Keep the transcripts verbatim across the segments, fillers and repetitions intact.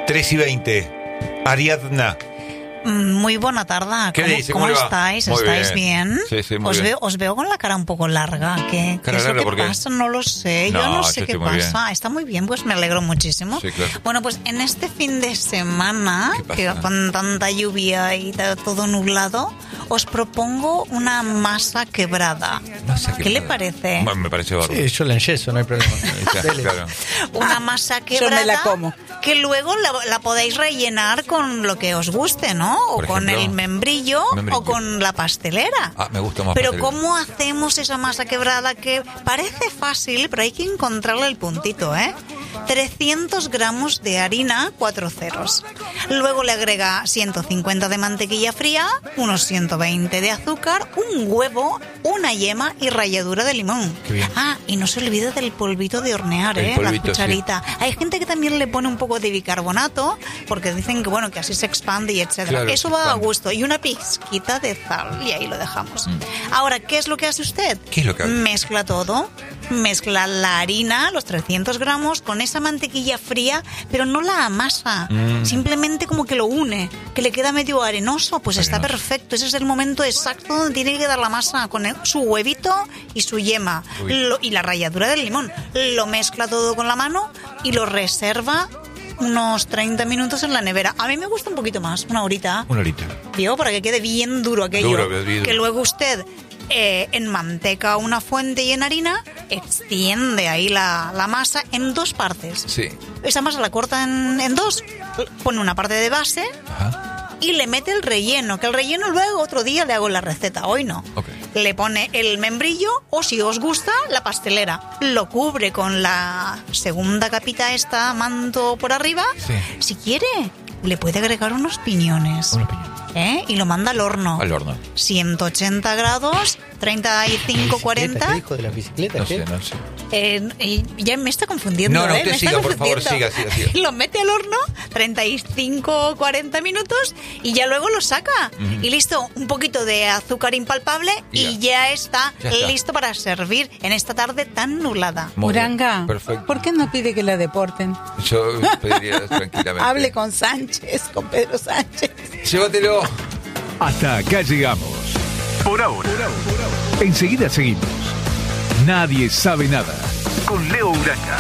tres y veinte. Ariadna. Muy buena tarde. ¿Qué ¿Cómo, dice? ¿cómo, ¿Cómo le va? estáis? Muy ¿Estáis bien? bien. Sí, sí, muy os bien. Veo, os veo con la cara un poco larga. ¿Qué, ¿qué Cara es lo larga, que ¿por qué? pasa? No lo sé. No, Yo no yo sé qué estoy muy pasa. bien. Está muy bien, pues me alegro muchísimo. Sí, claro. Bueno, pues en este fin de semana, ¿Qué pasa? que con tanta lluvia y ta- todo nublado, os propongo una masa quebrada. Masa ¿Qué quebrada. le parece? Bueno, me parece bárbaro. Sí, yo la enyeso, no hay problema. Dele. Claro. Una masa Yo quebrada me la como. que luego la, la podéis rellenar con lo que os guste, ¿no? O Por con ejemplo, el membrillo, membrillo. o con la pastelera. Ah, me gusta más Pero pastelera. ¿cómo hacemos esa masa quebrada que parece fácil, pero hay que encontrarle el puntito, ¿eh? trescientos gramos de harina, cuatro ceros. Luego le agrega ciento cincuenta de mantequilla fría, unos ciento veinte de azúcar, un huevo, una yema y ralladura de limón. Qué bien. Ah, y no se olvide del polvito de hornear, El ¿eh? polvito, La cucharita. Hay gente que también le pone un poco de bicarbonato porque dicen que bueno, que así se expande y etcétera. Claro, Eso se va a expande. gusto. Y una pizquita de sal y ahí lo dejamos. Ahora, ¿qué es lo que hace usted? ¿Qué es lo que hago? Mezcla todo. Mezcla la harina, los trescientos gramos, con esa mantequilla fría, pero no la amasa. Mm. Simplemente como que lo une, que le queda medio arenoso. Pues está Arenoso. perfecto. Ese es el momento exacto donde tiene que quedar la masa con el- su huevito y su yema. Uy. Lo- y la ralladura del limón. Lo mezcla todo con la mano y lo reserva unos treinta minutos en la nevera. A mí me gusta un poquito más, una horita. Una horita. Digo, para que quede bien duro aquello. Duro, que duro. Que luego usted eh, en manteca una fuente y en harina extiende ahí la, la masa en dos partes. Sí. Esa masa la corta en, en dos, pone una parte de base Ajá. y le mete el relleno, que el relleno luego otro día le hago la receta, hoy no. Ok. Le pone el membrillo o, si os gusta, la pastelera. Lo cubre con la segunda capita esta, manto por arriba. Sí. Si quiere, le puede agregar unos piñones. Unos piñones. ¿Eh? Y lo manda al horno. Al horno. ciento ochenta grados, treinta y cinco, ¿Qué cuarenta. dijo de la bicicleta? No ¿Qué? sé, no sé. Eh, y ya me está confundiendo. No, no, ¿eh? usted Me está siga, por favor, confundiendo. siga, siga, siga. Lo mete al horno, treinta y cinco, cuarenta minutos, y ya luego lo saca. Ujú. Y listo, un poquito de azúcar impalpable Y y ya. ya está, Ya está. listo para servir en esta tarde tan nublada. Muy bien. Uranga, Perfecto. ¿por qué no pide que la deporten? Yo pediría tranquilamente. Hable con Sánchez, con Pedro Sánchez. Llévatelo. Hasta acá llegamos. Por ahora. Enseguida seguimos. Nadie sabe nada. Con Leo Uranga.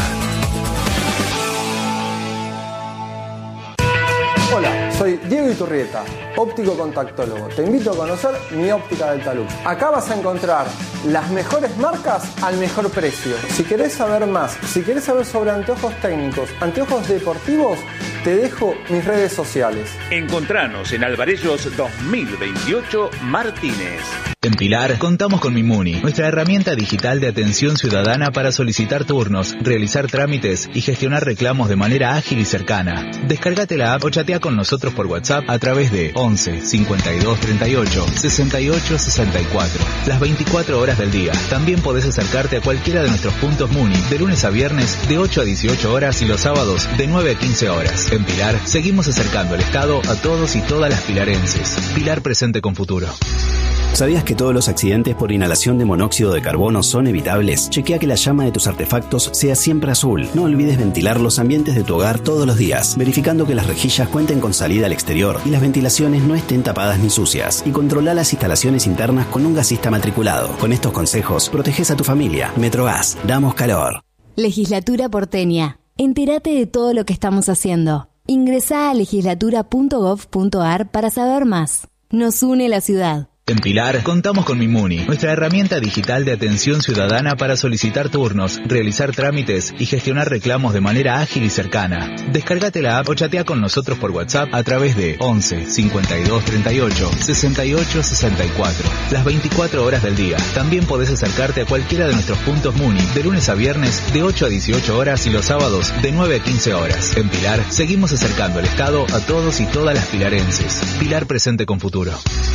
Hola, soy Diego Iturrieta, óptico contactólogo. Te invito a conocer mi óptica del talud. Acá vas a encontrar las mejores marcas al mejor precio. Si querés saber más, si querés saber sobre anteojos técnicos, anteojos deportivos, te dejo mis redes sociales. Encontranos en Alvarellos dos mil veintiocho Martínez. En Pilar contamos con Mimuni, nuestra herramienta digital de atención ciudadana para solicitar turnos, realizar trámites y gestionar reclamos de manera ágil y cercana. Descárgate la app o chatea con nosotros por WhatsApp a través de once cincuenta y dos treinta y ocho sesenta y ocho sesenta y cuatro. Las veinticuatro horas del día. También podés acercarte a cualquiera de nuestros puntos Muni de lunes a viernes de ocho a dieciocho horas y los sábados de nueve a quince horas. En Pilar seguimos acercando el Estado a todos y todas las pilarenses. Pilar presente con futuro. ¿Sabías que todos los accidentes por inhalación de monóxido de carbono son evitables? Chequea que la llama de tus artefactos sea siempre azul. No olvides ventilar los ambientes de tu hogar todos los días, verificando que las rejillas cuenten con salida al exterior y las ventilaciones no estén tapadas ni sucias. Y controla las instalaciones internas con un gasista matriculado. Con estos consejos, proteges a tu familia. Metrogas, damos calor. Legislatura porteña. Entérate de todo lo que estamos haciendo. Ingresá a legislatura punto gov punto ar para saber más. Nos une la ciudad. En Pilar contamos con Mimuni, nuestra herramienta digital de atención ciudadana para solicitar turnos, realizar trámites y gestionar reclamos de manera ágil y cercana. Descárgate la app o chatea con nosotros por WhatsApp a través de once cincuenta y dos treinta y ocho sesenta y ocho sesenta y cuatro. Las veinticuatro horas del día. También podés acercarte a cualquiera de nuestros puntos Muni de lunes a viernes de ocho a dieciocho horas y los sábados de nueve a quince horas. En Pilar seguimos acercando el Estado a todos y todas las pilarenses. Pilar presente con futuro.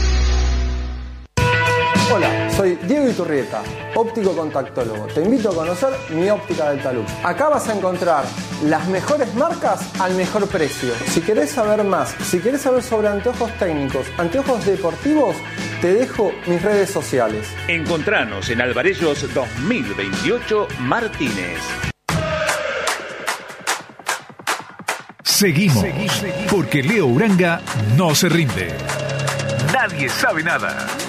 Hola, soy Diego Iturrieta, óptico contactólogo. Te invito a conocer mi óptica del talud. Acá vas a encontrar las mejores marcas al mejor precio. Si querés saber más, si querés saber sobre anteojos técnicos, anteojos deportivos, te dejo mis redes sociales. Encontranos en Alvarellos dos mil veintiocho Martínez. Seguimos, porque Leo Uranga no se rinde. Nadie sabe nada.